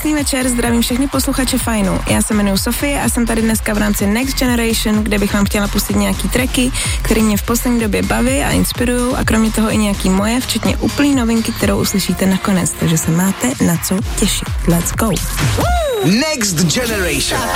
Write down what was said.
Krásný večer, zdravím všechny posluchače Fajnu. Já se jmenuji Sofie a jsem tady dneska v rámci Next Generation, kde bych vám chtěla pustit nějaký tracky, které mě v poslední době baví a inspirují a kromě toho i nějaký moje, včetně úplný novinky, kterou uslyšíte nakonec, takže se máte na co těšit. Let's go. Next Generation.